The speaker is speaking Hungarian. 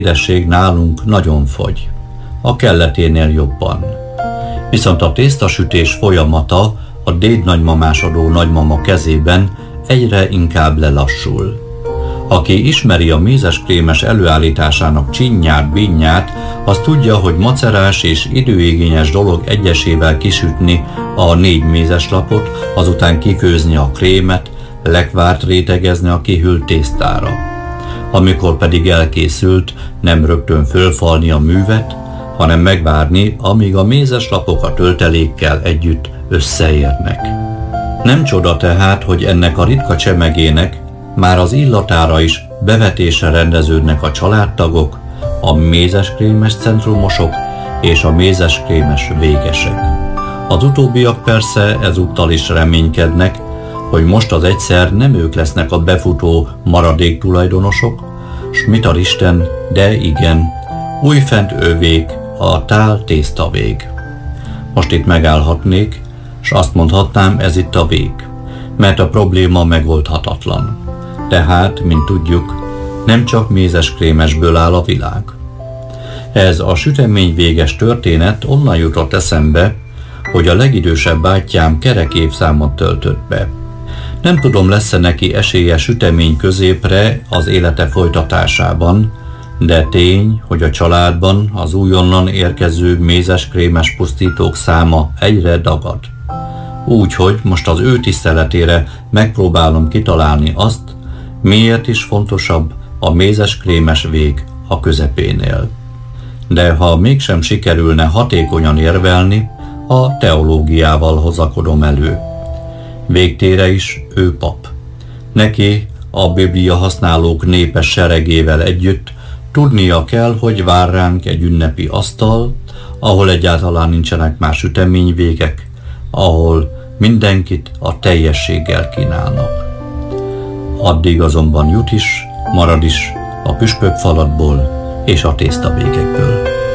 édesség nálunk nagyon fogy, a kelleténél jobban. Viszont a tésztasütés folyamata a dédnagymamásodó nagymama kezében egyre inkább lelassul. Aki ismeri a mézeskrémes előállításának csinyát, bínyát, az tudja, hogy macerás és időigényes dolog egyesével kisütni a 4 mézeslapot, azután kikőzni a krémet, lekvárt rétegezni a kihűlt tésztára. Amikor pedig elkészült, nem rögtön fölfalni a művet, hanem megvárni, amíg a mézeslapok a töltelékkel együtt összeérnek. Nem csoda tehát, hogy ennek a ritka csemegének már az illatára is bevetésre rendeződnek a családtagok, a mézeskrémes centrumosok és a mézeskrémes végesek. Az utóbbiak persze ezúttal is reménykednek, hogy most az egyszer nem ők lesznek a befutó maradék tulajdonosok, s mit ad Isten, de igen, újfent ővék a tál tésztavég. Most itt megállhatnék, s azt mondhatnám, ez itt a vég, mert a probléma megoldhatatlan. Tehát, mint tudjuk, nem csak mézeskrémesből áll a világ. Ez a süteményvéges történet onnan jutott eszembe, hogy a legidősebb bátyám kerek évszámot töltött be. Nem tudom, lesz-e neki esélye sütemény középre az élete folytatásában, de tény, hogy a családban az újonnan érkező mézeskrémes pusztítók száma egyre dagad. Úgyhogy most az ő tiszteletére megpróbálom kitalálni azt, miért is fontosabb a mézeskrémes vég a közepénél. De ha mégsem sikerülne hatékonyan érvelni, a teológiával hozakodom elő. Végtére is ő pap. Neki a Biblia használók népes seregével együtt tudnia kell, hogy vár ránk egy ünnepi asztal, ahol egyáltalán nincsenek más süteményvégek, ahol mindenkit a teljességgel kínálnak. Addig azonban jut is, marad is a püspökfalatból és a tésztavégekből.